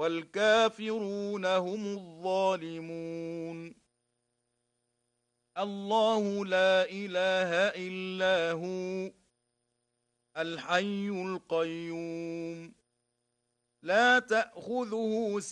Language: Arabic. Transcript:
والكافرون هم الظالمون. الله لا إله إلا هو الحي القيوم لا تأخذه